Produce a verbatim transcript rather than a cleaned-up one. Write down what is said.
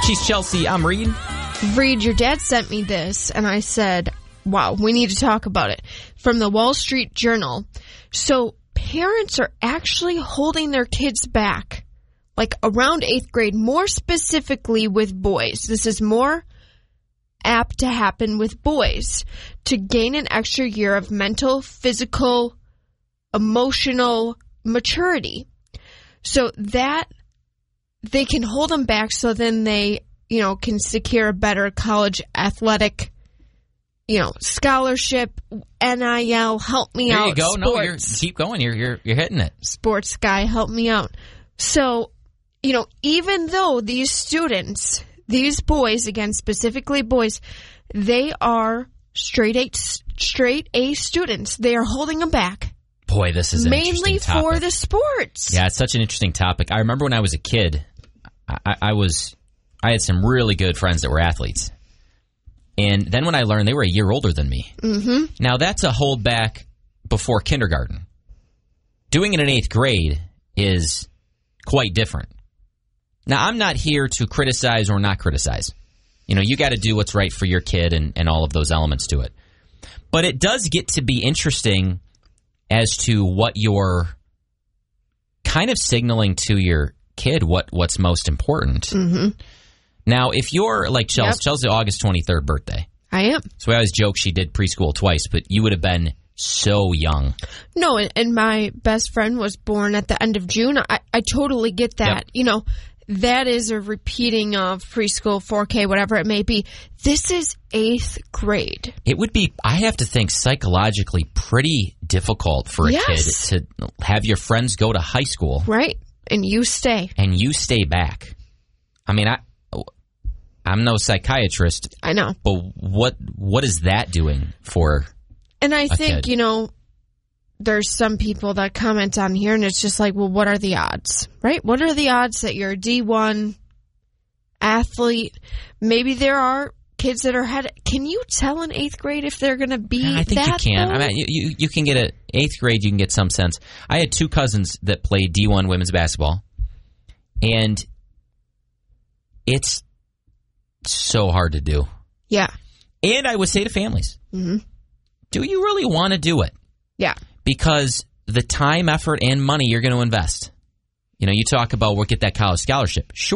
She's Chelsea. I'm Reed. Reed, your dad sent me this, and I said, wow, we need to talk about it. From the Wall Street Journal. So parents are actually holding their kids back, like around eighth grade, more specifically with boys. This is more apt to happen with boys, to gain an extra year of mental, physical, emotional maturity. So that they can hold them back so then they, you know, can secure a better college athletic, you know, scholarship, N I L, help me there out. There you go. Sports. No, you're, keep going. You're, you're, you're hitting it. Sports guy, help me out. So, you know, even though these students, these boys, again, specifically boys, they are straight A, straight A students. They are holding them back. Boy, this is an mainly interesting topic. for the sports. Yeah, it's such an interesting topic. I remember when I was a kid, I, I was, I had some really good friends that were athletes. And then when I learned they were a year older than me. Mm-hmm. Now, that's a holdback before kindergarten. Doing it in eighth grade is quite different. Now, I'm not here to criticize or not criticize. You know, you got to do what's right for your kid and, and all of those elements to it. But it does get to be interesting as to what you're kind of signaling to your kid what, what's most important. Mm-hmm. Now, if you're like Chelsea, yep. Chelsea August twenty-third birthday. I am. So I always joke she did preschool twice, but you would have been so young. No, and my best friend was born at the end of June. I, I totally get that. Yep. You know, that is a repeating of preschool, four K, whatever it may be. This is eighth grade. It would be, I have to think, psychologically pretty difficult for a yes. kid to have your friends go to high school. Right. And you stay. And you stay back. I mean, I, I'm no psychiatrist. I know. But what what is that doing for And I a think, kid? you know, there's some people that comment on here, and it's just like, well, what are the odds, right? What are the odds that you're a D one athlete? Maybe there are kids that are head. Can you tell in eighth grade if they're going to be I think that, you can. though? I mean, you, you, you can get a eighth grade, you can get some sense. I had two cousins that played D one women's basketball, and it's so hard to do. Yeah. And I would say to families, mm-hmm. do you really want to do it? Yeah. Because the time, effort, and money you're going to invest. You know, you talk about, we'll get that college scholarship. Sure.